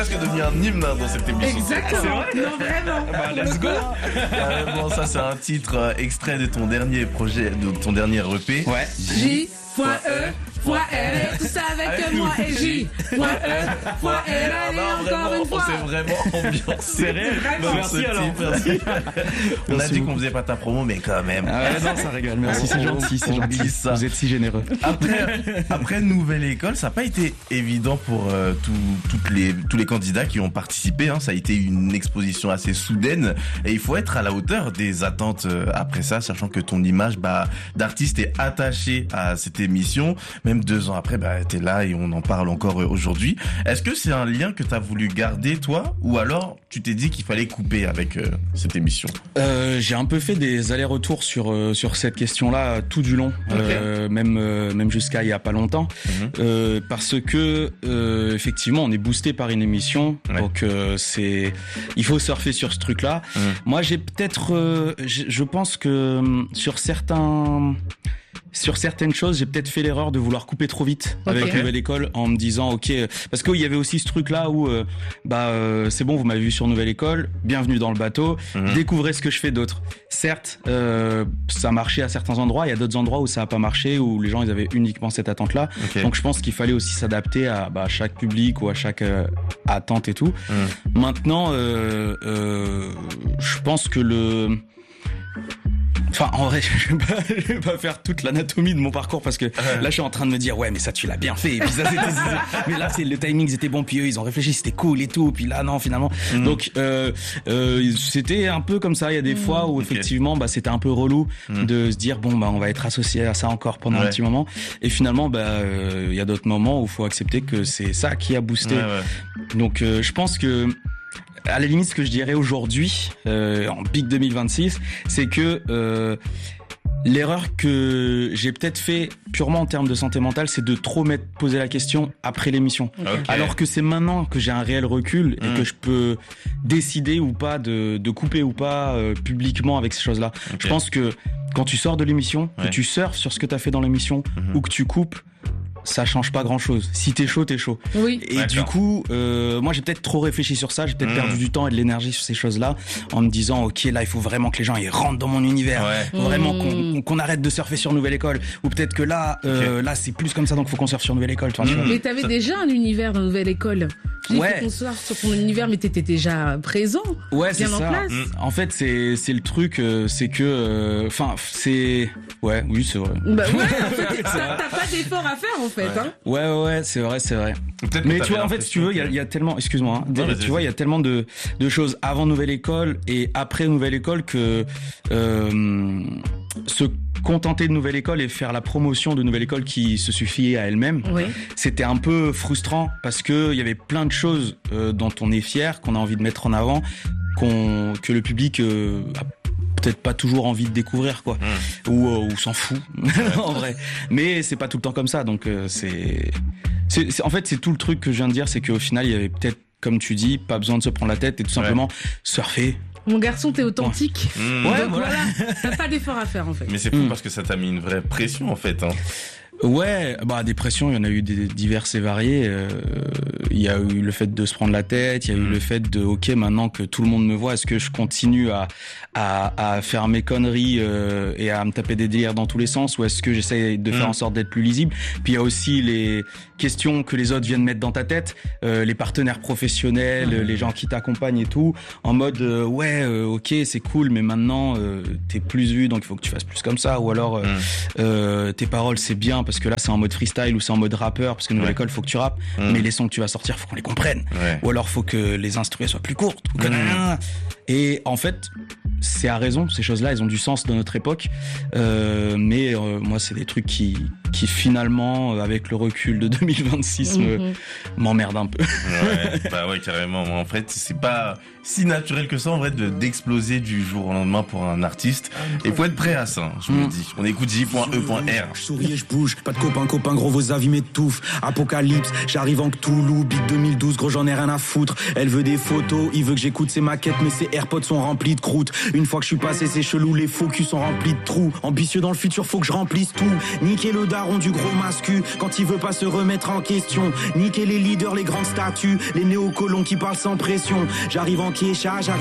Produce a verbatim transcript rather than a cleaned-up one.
presque devenu un hymne dans cette émission. Exactement. Non, vraiment. Bah, let's go. Carrément, ça c'est un titre euh, extrait de ton dernier projet, de ton dernier E P. Ouais. J, point E, point L. Tout ça avec, avec moi et J, point E, point L. Allez, non, encore vraiment, une fois. on s'est vraiment ambiancé. C'est réel. Bah, merci alors. Merci. On a dit qu'on faisait pas ta promo, mais quand même. Ah ouais, non, ça régale. Merci, c'est gentil, c'est gentil. Ça. Vous êtes si généreux. Après, après Nouvelle École, ça n'a pas été évident pour euh, tout, toutes les, tous les candidats qui ont participé. Hein. Ça a été une exposition assez soudaine et il faut être à la hauteur des attentes euh, après ça, sachant que ton image bah, d'artiste est attachée à cette émission. Même deux ans après, bah, t'es là et on en parle encore aujourd'hui. Est-ce que c'est un lien que t'as voulu garder, toi, ou alors tu t'es dit qu'il fallait couper avec euh, cette émission? euh, J'ai un peu fait des allers-retours sur euh, sur cette question-là tout du long, okay. euh, même euh, même jusqu'à il y a pas longtemps, mm-hmm. euh, parce que euh, effectivement, on est boosté par une émission, ouais. donc euh, c'est il faut surfer sur ce truc-là. Mm. Moi, j'ai peut-être, euh, je pense que sur certains Sur certaines choses, j'ai peut-être fait l'erreur de vouloir couper trop vite okay. avec Nouvelle École en me disant ok, parce qu'il y avait aussi ce truc-là où euh, bah euh, c'est bon, vous m'avez vu sur Nouvelle École, bienvenue dans le bateau, mmh. découvrez ce que je fais d'autre. Certes, euh, ça a marché à certains endroits, il y a d'autres endroits où ça a pas marché, où les gens ils avaient uniquement cette attente-là. Okay. Donc je pense qu'il fallait aussi s'adapter à bah, chaque public ou à chaque euh, attente et tout. Mmh. Maintenant, euh, euh, je pense que le Enfin, en vrai, je vais pas, je vais pas faire toute l'anatomie de mon parcours parce que là, je suis en train de me dire, ouais, mais ça, tu l'as bien fait. Et puis ça, c'était, mais là, c'est le timing, c'était bon. Puis eux, ils ont réfléchi, c'était cool et tout. Puis là, non, finalement. Mmh. Donc, euh, euh, c'était un peu comme ça. Il y a des mmh. fois où okay. effectivement, bah, c'était un peu relou mmh. de se dire, bon, bah, on va être associé à ça encore pendant ouais. un petit moment. Et finalement, bah, euh, il y a d'autres moments où il faut accepter que c'est ça qui a boosté. Ouais, ouais. Donc, euh, je pense que à la limite, ce que je dirais aujourd'hui, euh, en pic deux mille vingt-six, c'est que euh, l'erreur que j'ai peut-être fait purement en termes de santé mentale, c'est de trop m'être posé la question après l'émission. Okay. Alors que c'est maintenant que j'ai un réel recul et mmh. que je peux décider ou pas de, de couper ou pas euh, publiquement avec ces choses-là. Okay. Je pense que quand tu sors de l'émission, ouais. que tu surfes sur ce que tu as fait dans l'émission mmh. ou que tu coupes, ça change pas grand chose. Si t'es chaud, t'es chaud. Oui. Et D'accord. du coup, euh, moi j'ai peut-être trop réfléchi sur ça, j'ai peut-être mmh. perdu du temps et de l'énergie sur ces choses-là, en me disant ok, là il faut vraiment que les gens ils rentrent dans mon univers, ouais. faut mmh. vraiment qu'on, qu'on arrête de surfer sur Nouvelle École, ou peut-être que là, euh, okay. là c'est plus comme ça, donc faut qu'on surfe sur Nouvelle École. Tu vois, mmh. Mais t'avais ça... déjà un univers dans Nouvelle École. Il ouais. faut qu'on surfe sur ton univers, mais t'étais déjà présent. Ouais, c'est bien ça. En place. Mmh. En fait, c'est c'est le truc, euh, c'est que, enfin, euh, c'est, ouais, oui, c'est vrai. Bah ouais, en fait, t'as, t'as pas d'effort à faire en fait, ouais. hein. Ouais. Ouais, c'est vrai, c'est vrai. Peut-être mais tu vois, en fait, si tu veux, il y a, y a tellement, excuse-moi, hein, non, tu vois, il y a tellement de, de choses avant Nouvelle École et après Nouvelle École que euh, se contenter de Nouvelle École et faire la promotion de Nouvelle École qui se suffit à elle-même, oui. c'était un peu frustrant parce que il y avait plein de choses euh, dont on est fier, qu'on a envie de mettre en avant, qu'on, que le public euh, a peut-être pas toujours envie de découvrir quoi mmh. ou, euh, ou s'en fout en vrai, mais c'est pas tout le temps comme ça, donc euh, c'est... C'est, c'est en fait c'est tout le truc que je viens de dire, c'est qu'au final il y avait peut-être, comme tu dis, pas besoin de se prendre la tête et tout simplement ouais. surfer. Mon garçon, t'es authentique. Ouais, mmh. Donc ouais, voilà, t'as pas d'effort à faire en fait. Mais c'est fou mmh. parce que ça t'a mis une vraie pression en fait, hein. Ouais, bah des pressions, il y en a eu des diverses et variées. Euh, il y a eu le fait de se prendre la tête, il y a eu le fait de ok, maintenant que tout le monde me voit, est-ce que je continue à à, à faire mes conneries euh, et à me taper des délires dans tous les sens, ou est-ce que j'essaie de faire mmh. en sorte d'être plus lisible? Puis il y a aussi les questions que les autres viennent mettre dans ta tête, euh, les partenaires professionnels, mmh. les gens qui t'accompagnent et tout, en mode euh, ouais, euh, ok, c'est cool, mais maintenant euh, t'es plus vu, donc il faut que tu fasses plus comme ça, ou alors euh, mmh. euh, tes paroles c'est bien parce que là c'est en mode freestyle ou c'est en mode rappeur, parce que Nouvelle ouais. École faut que tu rappes, mmh. mais les sons que tu vas sortir faut qu'on les comprenne, ouais. ou alors faut que les instruments soient plus courtes, ou que mmh. et en fait c'est à raison, ces choses-là elles ont du sens dans notre époque, euh, mais euh, moi c'est des trucs qui qui finalement avec le recul de deux mille vingt-six mmh. me, m'emmerdent un peu. Ouais, bah ouais carrément. En fait c'est pas si naturel que ça en vrai de d'exploser du jour au lendemain pour un artiste. Et faut être prêt à ça, je mmh. me dis. On écoute J E R. Je souris et je bouge, pas de copains, copains, gros vos avis m'étouffent. Apocalypse, j'arrive en Cthulhu, Big deux mille douze, gros j'en ai rien à foutre. Elle veut des photos, il veut que j'écoute ses maquettes, mais ses AirPods sont remplis de croûte. Une fois que je suis passé, c'est chelou, les faux culs sont remplis de trous. Ambitieux dans le futur, faut que je remplisse tout. Niquer le daron, daron du gros mascu quand il veut pas se remettre en question. Niquer les leaders, les grandes statues, les néocolons qui parlent sans pression. J'arrive en Kécha, j'arrive